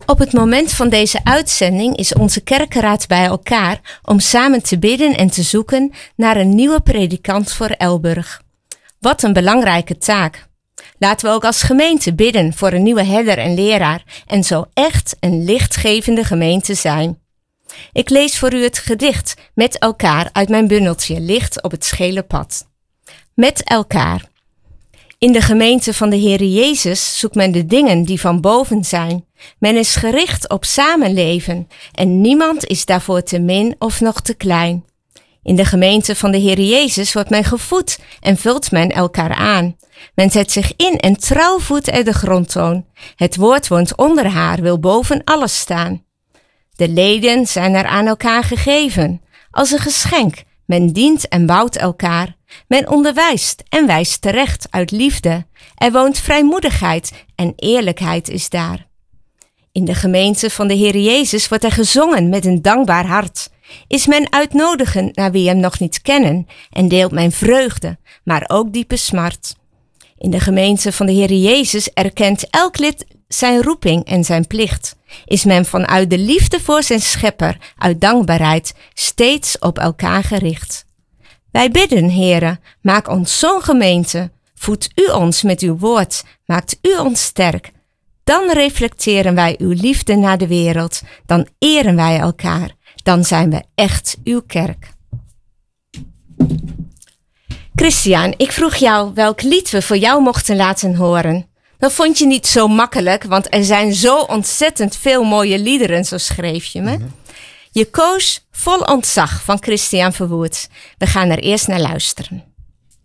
Op het moment van deze uitzending is onze kerkenraad bij elkaar om samen te bidden en te zoeken naar een nieuwe predikant voor Elburg. Wat een belangrijke taak. Laten we ook als gemeente bidden voor een nieuwe herder en leraar en zo echt een lichtgevende gemeente zijn. Ik lees voor u het gedicht Met elkaar uit mijn bundeltje Licht op het schele pad. Met elkaar. In de gemeente van de Heere Jezus zoekt men de dingen die van boven zijn. Men is gericht op samenleven en niemand is daarvoor te min of nog te klein. In de gemeente van de Heere Jezus wordt men gevoed en vult men elkaar aan. Men zet zich in en trouw voedt er de grondtoon. Het woord woont onder haar, wil boven alles staan. De leden zijn er aan elkaar gegeven, als een geschenk. Men dient en bouwt elkaar. Men onderwijst en wijst terecht uit liefde. Er woont vrijmoedigheid en eerlijkheid is daar. In de gemeente van de Heer Jezus wordt er gezongen met een dankbaar hart. Is men uitnodigend naar wie hem nog niet kennen en deelt men vreugde, maar ook diepe smart. In de gemeente van de Heer Jezus erkent elk lid zijn roeping en zijn plicht. Is men vanuit de liefde voor zijn schepper, uit dankbaarheid, steeds op elkaar gericht. Wij bidden, Heere, maak ons zo'n gemeente. Voed u ons met uw woord, maakt u ons sterk. Dan reflecteren wij uw liefde naar de wereld. Dan eren wij elkaar. Dan zijn we echt uw kerk. Christian, ik vroeg jou welk lied we voor jou mochten laten horen. Dat vond je niet zo makkelijk, want er zijn zo ontzettend veel mooie liederen, zo schreef je me. Je koos Vol ontzag van Christian Verwoerd. We gaan er eerst naar luisteren.